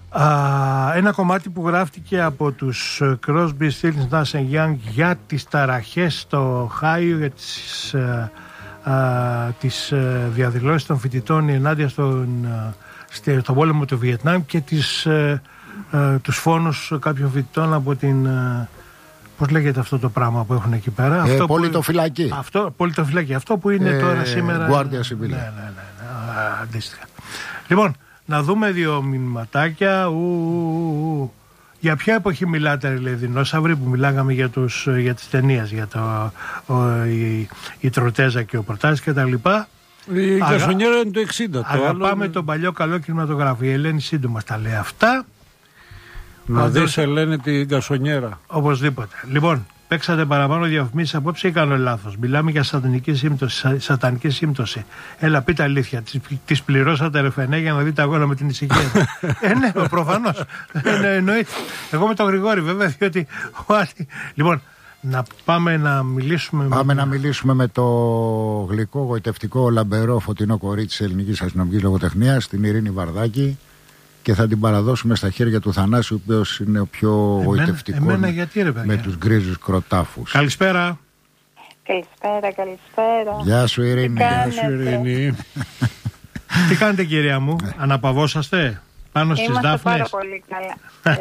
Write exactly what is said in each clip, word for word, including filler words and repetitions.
Α, ένα κομμάτι που γράφτηκε από τους Crosby, Stills, Nash and Young για τις ταραχές στο Οχάιο, για τις, α, α, τις διαδηλώσεις των φοιτητών ενάντια στον, στον πόλεμο του Βιετνάμ και τις, α, α, τους φόνους κάποιων φοιτητών από την... Α, πώς λέγεται αυτό το πράγμα που έχουν εκεί πέρα? Ε, αυτό πολιτοφυλακή. Που, αυτό, πολιτοφυλακή. Αυτό που είναι ε, τώρα σήμερα... Guardia Civil. Ναι, ναι, ναι, ναι, αντίστοιχα. Λοιπόν, να δούμε δύο μηνυματάκια. Ου, ου, ου. Για ποια εποχή μιλάτε, ρε δεινόσαυροι, που μιλάγαμε για, τους, για τις ταινίες, για το, ο, η, η Τροτέζα και ο Προτάσης και τα λοιπά. Η Γκασονιέρα είναι το εξήντα. Αγαπάμε τον παλιό καλό κινηματογράφο. Η Ελένη σύντομα τα λέει αυτά. Να δεις, Ελένη, την Γκασονιέρα. Οπωσδήποτε. Λοιπόν, παίξατε παραπάνω διαφημίσεις απόψε ή κάνω λάθος? Μιλάμε για σατανική σύμπτωση. Σατανική σύμπτωση. Έλα, πείτε αλήθεια. Τις, τις πληρώσατε, ρε Φενέ, για να δείτε αγώνα με την ησυχία. ε, ναι, προφανώς. ε, εννοείται. Εγώ με τον Γρηγόρη, βέβαια, διότι. Λοιπόν, να πάμε να μιλήσουμε. Πάμε με... να μιλήσουμε με το γλυκό, γοητευτικό, λαμπερό, φωτεινό κορίτσι της ελληνικής αστυνομικής λογοτεχνίας, την Ειρήνη Βαρδάκη. Και θα την παραδώσουμε στα χέρια του Θανάση, ο οποίος είναι ο πιο γοητευτικός με τους γκρίζους κροτάφους. Καλησπέρα. Καλησπέρα, καλησπέρα. Γεια σου, Ειρήνη. Γεια σου, Ειρήνη. Τι κάνετε, κυρία μου, αναπαυόσαστε πάνω στις Είμαστε Δάφνες? Πάρα πολύ καλά.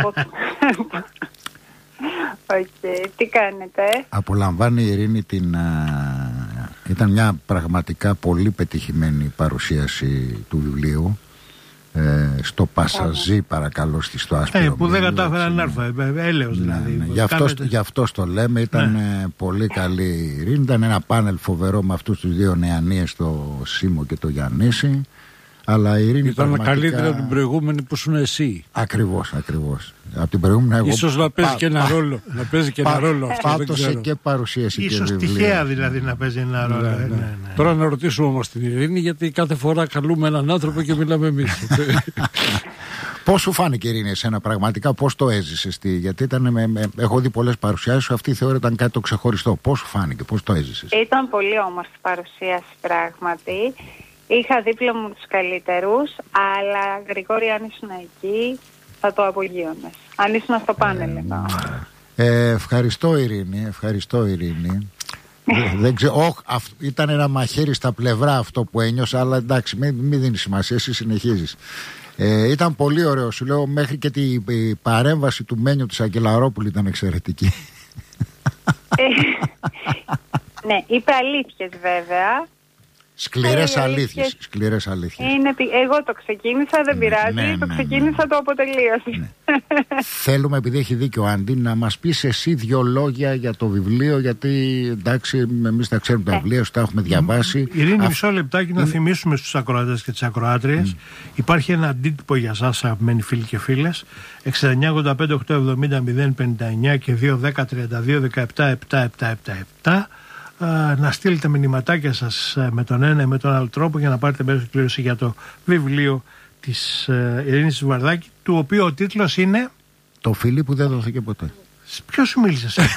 okay. Τι κάνετε? Απολαμβάνει η Ειρήνη την... Α, ήταν μια πραγματικά πολύ πετυχημένη παρουσίαση του βιβλίου. Ε, στο Πασαζί, παρακαλώ, στη στο άσπρο. Ε, που δεν κατάφερα να έρθω. Έλεος δηλαδή. Ναι, ναι. Γι' αυτό, κάνετε... γι' αυτό το λέμε. Ήταν ναι. πολύ καλή η Ειρήνη. Ήταν ένα πάνελ φοβερό με αυτούς τους δύο νεανίες, το Σίμω και το Γιαννίση. Αλλά η Ειρήνη ήταν πραγματικά... καλύτερα από την προηγούμενη που ήσουν εσύ. Ακριβώς, ακριβώς. Από την προηγούμενη εγώ... Ίσως να παίζει πα... και ένα πα... ρόλο. Να παίζει και πα... ένα ρόλο αυτό. Πάτωσε και παρουσίαση. Ίσως και τυχαία δηλαδή να παίζει ένα ρόλο. Ναι, ναι. Ναι, ναι. Τώρα να ρωτήσουμε όμως την Ειρήνη, γιατί κάθε φορά καλούμε έναν άνθρωπο και μιλάμε εμείς. Πώς σου φάνηκε, Ειρήνη, εσένα πραγματικά, πώς το έζησες? Τι, γιατί ήταν με, με, έχω δει πολλές παρουσιάσεις, αυτή θεωρώ ήταν κάτι το ξεχωριστό. Πώς σου φάνηκε, πώς το έζησες? Ήταν πολύ όμορφη παρουσίαση, πράγματι. Είχα δίπλα μου τους καλύτερους, αλλά Γρηγόρη, αν ήσουν εκεί, θα το απογείωνες. Αν ήσουν στο πάνελ, εννοώ. Ε, ευχαριστώ, Ειρήνη, ευχαριστώ, Ειρήνη. Δεν ξέρω, oh, αυ, ήταν ένα μαχαίρι στα πλευρά αυτό που ένιωσα, αλλά εντάξει, μην, μην δίνει σημασία, εσύ συνεχίζεις. Ε, ήταν πολύ ωραίο, σου λέω, μέχρι και την η παρέμβαση του Μένιου της Αγγελαρόπουλου ήταν εξαιρετική. Ε, ναι, είπε αλήθειες βέβαια. Σκληρές αλήθειες, σκληρές αλήθειες. Είναι, εγώ το ξεκίνησα, δεν ναι, πειράζει, ναι, το ναι, ξεκίνησα, ναι. Το αποτελείωσα. Ναι. Θέλουμε, επειδή έχει δίκιο ο Άντι, να μας πεις εσύ δύο λόγια για το βιβλίο, γιατί εντάξει, εμείς τα ξέρουμε τα ναι. βιβλία, σου τα έχουμε διαβάσει. Ειρήνη, Α... μισό λεπτάκι να mm. θυμίσουμε στους ακροατές και τις ακροάτριες. Mm. Υπάρχει ένα αντίτυπο για σας, αγαπημένοι φίλοι και φίλες, εξήντα εννιά ογδόντα πέντε οκτακόσια εβδομήντα μηδέν πενήντα εννιά και δύο δέκα τριάντα δύο δεκαεπτά επτακόσια εβδομήντα επτά. Να στείλετε μηνυματάκια σας με τον ένα ή με τον άλλο τρόπο για να πάρετε μέρος στην κλήρωση για το βιβλίο της Ειρήνης Βαρδάκη, του οποίου ο τίτλος είναι «Το φίλι που δεν δόθηκε ποτέ». Ποιος σου μίλησε εσύ?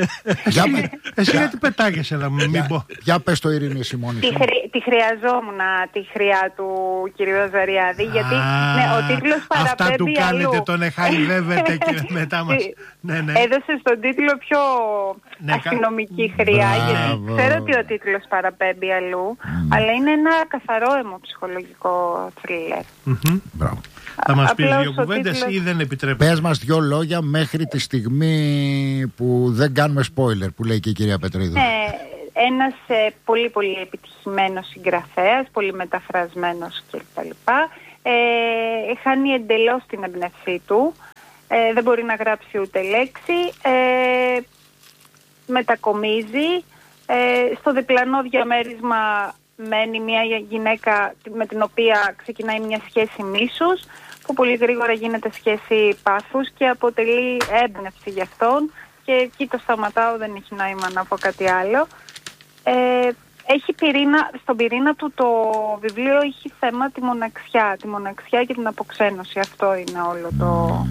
Εσύ γιατί πετάγεσαι να μην πω? Για πες το, Ειρήνη, εσύ μόνη σου. Τη χρειαζόμουν τη χρειά του κυρίου Αζαριάδη, γιατί ναι, ο τίτλος παραπέμπει αυτά του κάνετε, αλλού. τον εχαϊδεύετε και μετά μας. Ναι, ναι. Έδωσε στον τίτλο πιο ναι, αστυνομική χρειά, γιατί ξέρω ότι ο τίτλος παραπέμπει αλλού, mm. αλλά είναι ένα καθαρό αιμοψυχολογικό θρίλερ. Mm-hmm. Μπράβο. Θα μας πεις δύο κουβέντες τίτλος... ή δεν επιτρέπεις? Πες μας δύο λόγια μέχρι τη στιγμή που δεν κάνουμε spoiler, που λέει και η κυρία Πετρίδου. Ναι, ένας ε, πολύ πολύ επιτυχημένος συγγραφέας, πολύ μεταφρασμένος κλπ. Ε, χάνει εντελώς την εμπνευσή του, ε, δεν μπορεί να γράψει ούτε λέξη, ε, μετακομίζει, ε, στο διπλανό διαμέρισμα μένει μια γυναίκα με την οποία ξεκινάει μια σχέση μίσους, που πολύ γρήγορα γίνεται σχέση πάθους και αποτελεί έμπνευση για αυτόν, και εκεί το σταματάω, δεν έχει νόημα να πω κάτι άλλο. Ε, έχει πυρήνα, στον πυρήνα του το βιβλίο έχει θέμα τη μοναξιά, τη μοναξιά και την αποξένωση. Αυτό είναι όλο το,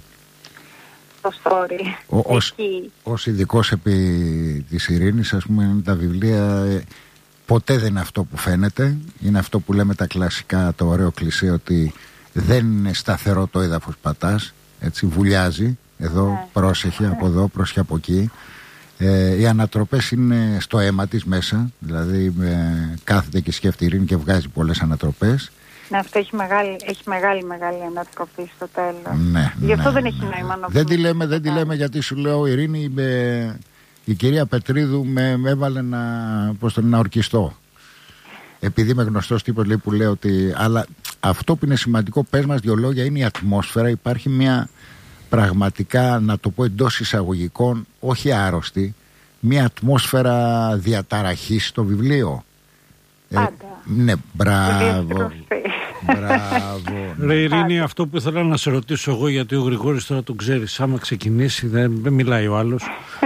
το story. Ο, ως, ως ειδικός επί της Ειρήνης, ας πούμε, τα βιβλία ε, ποτέ δεν είναι αυτό που φαίνεται. Είναι αυτό που λέμε τα κλασικά, το ωραίο κλισέ, ότι δεν είναι σταθερό το έδαφος, πατάς, έτσι βουλιάζει, εδώ ναι. πρόσεχε, από εδώ πρόσεχε από εκεί. Ε, οι ανατροπές είναι στο αίμα της μέσα, δηλαδή ε, κάθεται και σκέφτεται η Ειρήνη και βγάζει πολλές ανατροπές. Ναι, αυτό έχει μεγάλη, έχει μεγάλη, μεγάλη ανατροπή στο τέλος. Ναι, Γι' αυτό ναι, δεν έχει ναι. νόημα να Δεν τη λέμε, δεν τη λέμε γιατί σου λέω, Ειρήνη, με, η κυρία Πετρίδου με, με έβαλε να, πώς το, να ορκιστώ. Επειδή είμαι γνωστός τύπος, λέει, που λέω ότι... Αλλά αυτό που είναι σημαντικό, πες μας δύο λόγια, είναι η ατμόσφαιρα. Υπάρχει μια πραγματικά, να το πω εντός εισαγωγικών, όχι άρρωστη, μια ατμόσφαιρα διαταραχής στο βιβλίο. Πάντα. Ε, ναι, μπράβο. Μπράβο. Ρε Ειρήνη, αυτό που ήθελα να σε ρωτήσω εγώ, γιατί ο Γρηγόρης τώρα τον ξέρεις, άμα ξεκινήσει δεν, δεν μιλάει ο άλλος.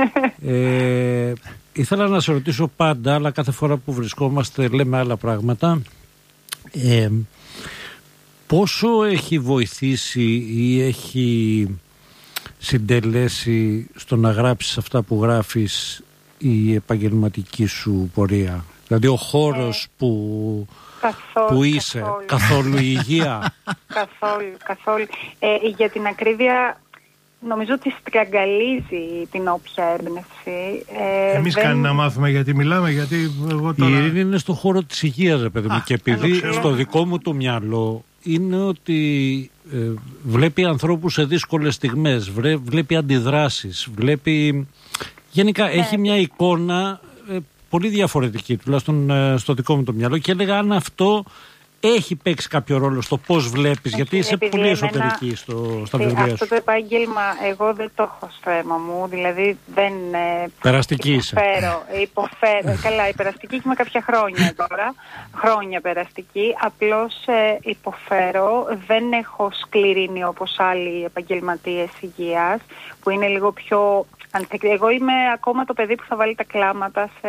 ε, ήθελα να σε ρωτήσω πάντα, αλλά κάθε φορά που βρισκόμαστε λέμε άλλα πράγματα. Ε, πόσο έχει βοηθήσει ή έχει συντελέσει στο να γράψεις αυτά που γράφεις η επαγγελματική σου πορεία? Δηλαδή ο χώρος ε, που, καθόλου, που είσαι, καθόλου, καθόλου η υγεία. Καθόλου, καθόλου. Ε, για την ακρίβεια, νομίζω ότι στραγγαλίζει την όποια έμπνευση. Ε, Εμείς δεν... κάνει να μάθουμε γιατί μιλάμε, γιατί εγώ τώρα... Η Ειρήνη είναι στο χώρο της υγείας, ρε παιδί μου, και επειδή στο δικό μου το μυαλό είναι ότι ε, βλέπει ανθρώπους σε δύσκολες στιγμές, βρε, βλέπει αντιδράσεις, βλέπει... Γενικά ναι. έχει μια εικόνα... Ε, πολύ διαφορετική, τουλάχιστον ε, στο δικό μου το μυαλό, και έλεγα αν αυτό έχει παίξει κάποιο ρόλο στο πώς βλέπεις, έχει, γιατί είσαι πολύ εσωτερική εμένα, στο, στα βιβλία σου. Αυτό το επάγγελμα εγώ δεν το έχω στο αίμα μου, δηλαδή δεν... Ε, περαστική υποφέρω, είσαι. Υποφέρω, καλά, η περαστική έχει με κάποια χρόνια τώρα, χρόνια περαστική, απλώς ε, υποφέρω, δεν έχω σκληρίνει όπως άλλοι επαγγελματίες υγείας, που είναι λίγο πιο... Εγώ είμαι ακόμα το παιδί που θα βάλει τα κλάματα σε...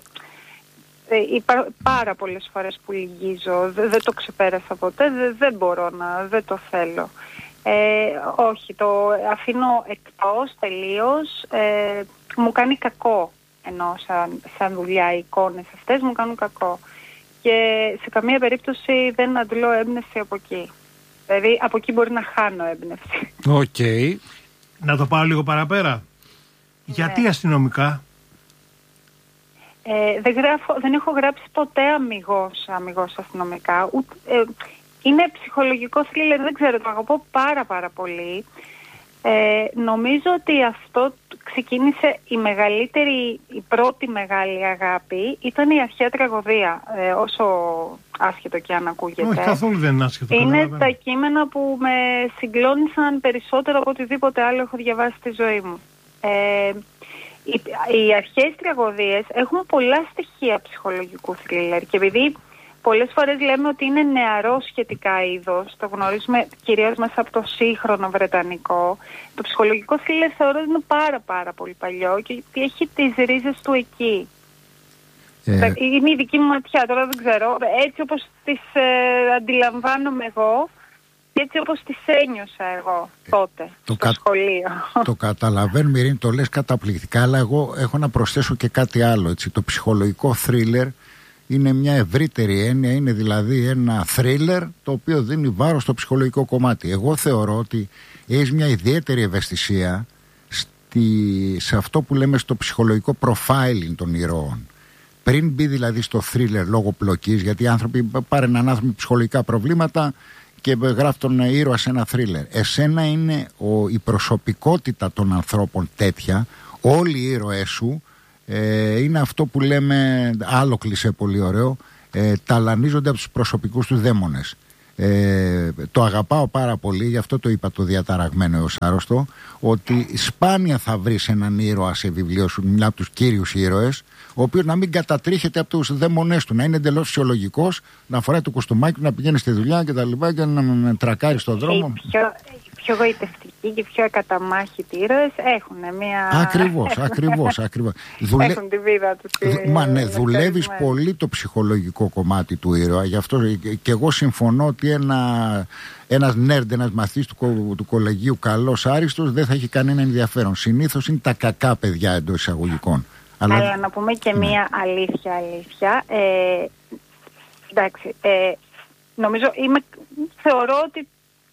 Υπά, πάρα πολλές φορές που λυγίζω, δεν, δεν το ξεπέρασα ποτέ, δεν, δεν μπορώ να, δεν το θέλω. Ε, όχι, το αφήνω εκτός τελείως, ε, μου κάνει κακό, ενώ σαν, σαν δουλειά οι εικόνες αυτές μου κάνουν κακό. Και σε καμία περίπτωση δεν αντλώ έμπνευση από εκεί. Δηλαδή από εκεί μπορεί να χάνω έμπνευση. Οκ. Okay. Να το πάω λίγο παραπέρα. Γιατί αστυνομικά? Ε, δεν, γράφω, δεν έχω γράψει ποτέ αμιγώς, αμιγώς αστυνομικά. Ούτε, ε, είναι ψυχολογικό θρίλερ, δεν ξέρω, το αγαπώ πάρα πάρα πολύ. Ε, νομίζω ότι αυτό ξεκίνησε η μεγαλύτερη, η πρώτη μεγάλη αγάπη ήταν η αρχαία τραγωδία, ε, όσο άσχετο και αν ακούγεται. Όχι, καθόλου δεν είναι άσχετο. Είναι τα κείμενα που με συγκλώνησαν περισσότερο από οτιδήποτε άλλο έχω διαβάσει στη ζωή μου. Ε, οι, οι αρχαίες τραγωδίες έχουν πολλά στοιχεία ψυχολογικού θρίλερ και επειδή πολλές φορές λέμε ότι είναι νεαρό σχετικά είδος, το γνωρίζουμε κυρίως μέσα από το σύγχρονο βρετανικό, το ψυχολογικό θρίλερ θεωρώ ότι είναι πάρα πάρα πολύ παλιό και έχει τις ρίζες του εκεί. Ε... Είναι η δική μου ματιά, τώρα δεν ξέρω, έτσι όπως τις ε, αντιλαμβάνομαι εγώ, και έτσι όπως τις ένιωσα εγώ τότε, το στο κα... σχολείο. Το καταλαβαίνω, Ειρήνη, το λες καταπληκτικά, αλλά εγώ έχω να προσθέσω και κάτι άλλο. Έτσι. Το ψυχολογικό θρίλερ είναι μια ευρύτερη έννοια, είναι δηλαδή ένα θρίλερ το οποίο δίνει βάρος στο ψυχολογικό κομμάτι. Εγώ θεωρώ ότι έχει μια ιδιαίτερη ευαισθησία στη... σε αυτό που λέμε στο ψυχολογικό profiling των ηρώων. Πριν μπει δηλαδή στο θρίλερ λόγω πλοκής, γιατί οι άνθρωποι πάρουν έναν άνθρωπο με ψυχολογικά προβλήματα και γράφει τον ήρωα σε ένα θρίλερ. Εσένα είναι ο, η προσωπικότητα των ανθρώπων τέτοια, όλοι οι ήρωές σου ε, είναι αυτό που λέμε, άλλο κλισέ πολύ ωραίο, ε, ταλανίζονται από τους προσωπικούς τους δαίμονες. Ε, το αγαπάω πάρα πολύ, γι' αυτό το είπα το διαταραγμένο έως άρρωστο, ότι σπάνια θα βρεις έναν ήρωα σε βιβλίο σου, μιλάω από τους κύριους ήρωες, ο οποίος να μην κατατρίχεται από τους δαίμονές του, να είναι εντελώς φυσιολογικός, να φοράει το κουστούμάκι του, να πηγαίνει στη δουλειά και τα λοιπά και να με τρακάρει στον δρόμο. Οι πιο, πιο γοητευτικοί και πιο ακαταμάχητοι ήρωες έχουν μια... Ακριβώς, ακριβώς, ακριβώς. Δουλε... Έχουν τη βίδα τους. Δου... Μα ναι, δουλεύεις πολύ το ψυχολογικό κομμάτι του ήρωα, γι' αυτό και εγώ συμφωνώ ότι ένα... ένας νέρντ, ένας μαθής του, κο... του κολεγίου καλός άριστος δεν θα έχει κανένα ενδιαφέρον. Συνήθως είναι τα κακά παιδιά εντός εισαγωγικών. Αλλά... Αλλά να πούμε και ναι. μία αλήθεια αλήθεια. Ε, εντάξει, ε, νομίζω, είμαι, θεωρώ ότι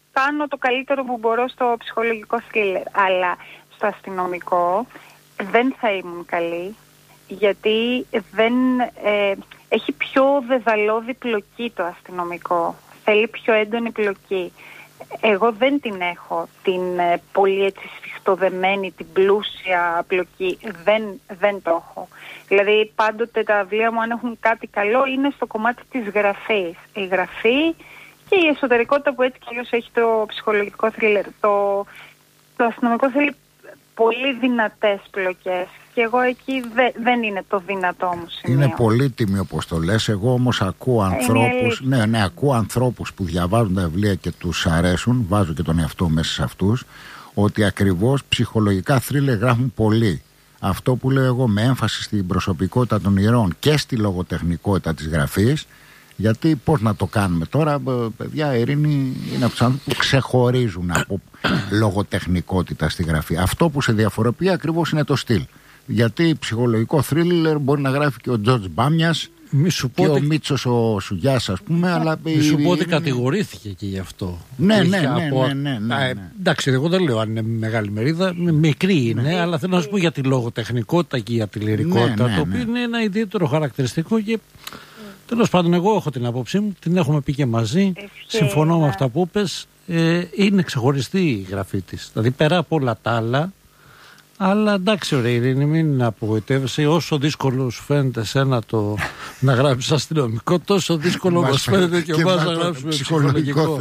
κάνω το καλύτερο που μπορώ στο ψυχολογικό θρίλερ. Αλλά στο αστυνομικό δεν θα ήμουν καλή, γιατί δεν, ε, έχει πιο δεδαλώδη πλοκή το αστυνομικό. Θέλει πιο έντονη πλοκή. Εγώ δεν την έχω, την ε, πολύ έτσι σφιχτοδεμένη, την πλούσια πλοκή. Δεν, δεν το έχω. Δηλαδή πάντοτε τα βιβλία μου, αν έχουν κάτι καλό, είναι στο κομμάτι της γραφής. Η γραφή και η εσωτερικότητα που έτσι κι αλλιώς έχει το ψυχολογικό θρίλερ. Το, το αστυνομικό θέλει πολύ δυνατές πλοκές και εγώ εκεί δε, δεν είναι το δυνατό μου σημείο. Είναι πολύτιμη όπως το λες. Εγώ όμως ακούω ανθρώπους, ναι, ναι, ακούω ανθρώπους που διαβάζουν τα βιβλία και τους αρέσουν, βάζω και τον εαυτό μέσα σε αυτούς, ότι ακριβώς ψυχολογικά θρίλερ γράφουν πολύ. Αυτό που λέω εγώ, με έμφαση στην προσωπικότητα των ηρώων και στη λογοτεχνικότητα της γραφής. Γιατί πώς να το κάνουμε τώρα, παιδιά, η Ειρήνη είναι από τους άνθρωπους που ξεχωρίζουν από λογοτεχνικότητα στη γραφή. Αυτό που σε διαφοροποιεί ακριβώς είναι το στυλ. Γιατί ψυχολογικό θρίλερ μπορεί να γράφει και ο Τζορτζ Μπάμιας και ο Μίτσος ο Σουγιάς, ας πούμε. Αλλά μη σου πω ότι κατηγορήθηκε και γι' αυτό. Ναι, ναι, ναι, από... ναι, ναι, ναι, ναι. Εντάξει, εγώ δεν λέω αν είναι μεγάλη μερίδα, μικρή είναι, ναι, αλλά θέλω να σου πω για τη λογοτεχνικότητα και για τη λυρικότητα, ναι, ναι, το οποίο ναι. είναι ένα ιδιαίτερο χαρακτηριστικό και... Τέλος πάντων, εγώ έχω την άποψή μου, την έχουμε πει και μαζί. Ευχαριστώ. Συμφωνώ με αυτά που είπες. Ε, είναι ξεχωριστή η γραφή της. Δηλαδή, πέρα από όλα τα άλλα, αλλά εντάξει, ωραία, Ειρήνη, μην απογοητεύεσαι. Όσο δύσκολο σου φαίνεται εσένα το να γράψεις αστυνομικό, τόσο δύσκολο μας φαίνεται και εμάς να γράψουμε ψυχολογικό.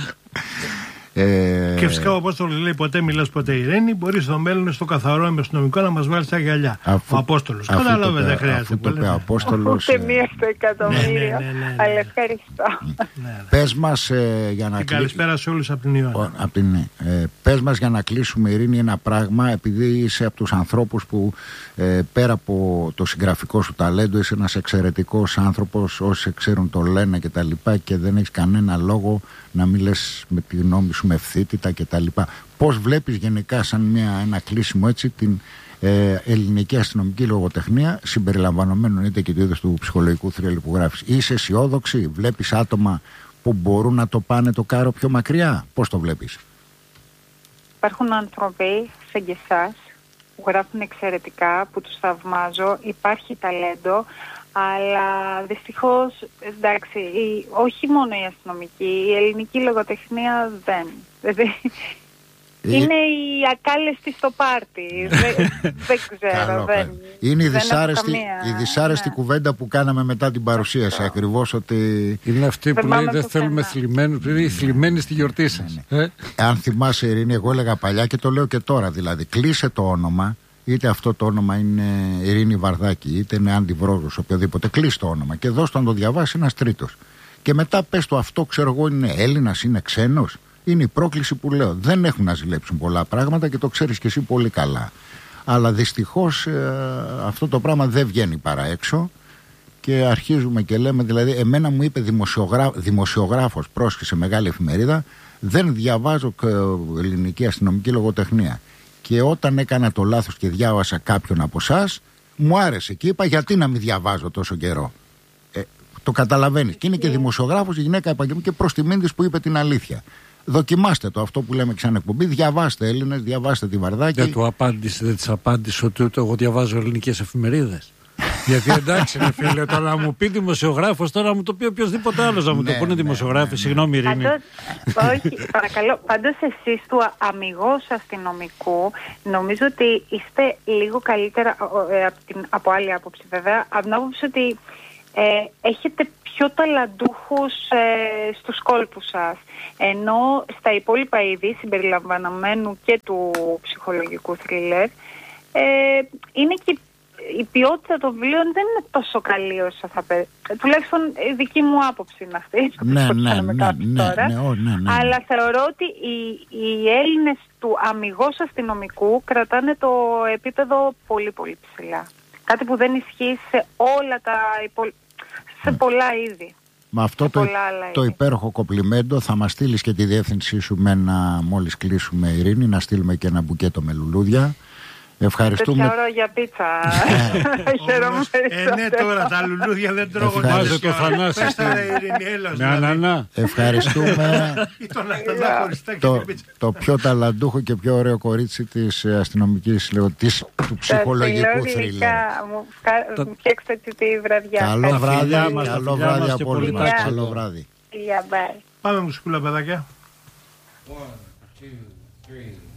Ε... Και φυσικά, όπως το λέει, ποτέ μιλάς ποτέ Ειρήνη. Μπορεί στο μέλλον στο καθαρό αστυνομικό να μας βάλει τα γυαλιά. Αφού, ο Απόστολος. Κατάλαβε, δεν χρειάζεται. Το πει ο Απόστολος. Ούτε μία στο εκατομμύριο. Αλλά ευχαριστώ. Πες μας ε, για να κλείσουμε. Καλησπέρα σε όλους από την Ιωάννα. Ε, Πες μας για να κλείσουμε, Ειρήνη, ένα πράγμα, επειδή είσαι από τους ανθρώπους που ε, πέρα από το συγγραφικό σου ταλέντο είσαι ένας εξαιρετικός άνθρωπος. Όσοι ξέρουν το λένε και τα λοιπά, και δεν έχεις κανένα λόγο να μην λες με τη γνώμη σου με ευθύτητα και τα λοιπά. Πώς βλέπεις γενικά, σαν μια, ένα κλείσιμο έτσι, την ε, ελληνική αστυνομική λογοτεχνία, συμπεριλαμβανομένων είτε και του είδους του ψυχολογικού θρίλερ που γράφεις? Είσαι αισιόδοξη? Βλέπεις άτομα που μπορούν να το πάνε το κάρο πιο μακριά? Πώς το βλέπεις? Υπάρχουν άνθρωποι σαν και εσάς που γράφουν εξαιρετικά, που τους θαυμάζω. Υπάρχει ταλέντο. Αλλά δυστυχώς, εντάξει, η, όχι μόνο η αστυνομική, η ελληνική λογοτεχνία δεν. Δηλαδή, η... είναι η ακάλεστη στο πάρτι. δεν, δεν ξέρω. Καλό, δεν, είναι η δυσάρεστη, η δυσάρεστη ναι. κουβέντα που κάναμε μετά την παρουσίαση. Ακριβώς ότι. Είναι αυτή που λέει δεν θέλουμε θλιμμένους, είναι οι θλιμμένοι στη γιορτή σας. Ναι, ναι. Ε? Αν θυμάσαι, Ειρήνη, εγώ έλεγα παλιά και το λέω και τώρα. Δηλαδή, κλείσε το όνομα. Είτε αυτό το όνομα είναι Ειρήνη Βαρδάκη, είτε είναι Άντι Βρόγος, οποιοδήποτε. Κλείς το όνομα και δώσ' το να το διαβάσει ένας τρίτος. Και μετά πες το αυτό, ξέρω εγώ, είναι Έλληνας, είναι ξένος. Είναι η πρόκληση που λέω. Δεν έχουν να ζηλέψουν πολλά πράγματα και το ξέρεις και εσύ πολύ καλά. Αλλά δυστυχώς ε, αυτό το πράγμα δεν βγαίνει παρά έξω και αρχίζουμε και λέμε, δηλαδή, εμένα μου είπε δημοσιογρά, δημοσιογράφος, πρόσχεσε μεγάλη εφημερίδα, δεν διαβάζω ελληνική αστυνομική λογοτεχνία. Και όταν έκανα το λάθος και διάβασα κάποιον από εσάς, μου άρεσε και είπα γιατί να μην διαβάζω τόσο καιρό. Ε, το καταλαβαίνεις. Και είναι και δημοσιογράφος, η γυναίκα επαγγελματική και προς τιμήν της που είπε την αλήθεια. Δοκιμάστε το αυτό που λέμε ξανά εκπομπή. Διαβάστε Έλληνες, διαβάστε τη Βαρδάκη. Δεν του απάντησε, δεν της απάντησε ότι ούτε εγώ διαβάζω ελληνικές εφημερίδες. Γιατί εντάξει, ρε φίλε, τώρα να μου πει δημοσιογράφος, τώρα να μου το πει οποιοδήποτε άλλος να μου το πούνε δημοσιογράφοι. Συγγνώμη, Ειρήνη. Όχι, παρακαλώ. Πάντως εσείς του αμιγώς αστυνομικού, νομίζω ότι είστε λίγο καλύτερα από άλλη άποψη, βέβαια. Από την άποψη ότι έχετε πιο ταλαντούχους ε, στους κόλπους σας. Ενώ στα υπόλοιπα είδη, συμπεριλαμβανομένου και του ψυχολογικού θρίλερ, ε, είναι και η ποιότητα των βιβλίων δεν είναι τόσο καλή όσο θα πει. Τουλάχιστον η δική μου άποψη είναι αυτή. Ναι, ναι, ναι, ναι, τώρα. ναι, ναι, ναι, ναι. Αλλά θεωρώ ότι οι, οι Έλληνες του αμιγώς αστυνομικού κρατάνε το επίπεδο πολύ πολύ ψηλά. Κάτι που δεν ισχύει σε όλα τα υπο... σε πολλά είδη. Με αυτό το, το υπέροχο κομπλιμέντο θα μας στείλεις και τη διεύθυνσή σου με ένα, μόλις κλείσουμε, Ειρήνη, να στείλουμε και ένα μπουκέτο με λουλούδια. Ευχαριστούμε. Τέτοια ώρα για πίτσα. Χαίρομαι Ε, ναι, τώρα τα λουλούδια δεν τρώγονται. Βάζε το Θανάση. Με ανανά. Ευχαριστούμε το, το πιο ταλαντούχο και πιο ωραίο κορίτσι της αστυνομικής, λέω, της, του ψυχολογικού θρίλερ. Μου φτιάξτε τη βραδιά. Καλό βράδυ, μας, καλό φιλιά βράδυ μας από και όλους πολύ μας. τάξη. Καλό βράδυ. Bye. Πάμε μουσικούλα, παιδάκια. One, two, three.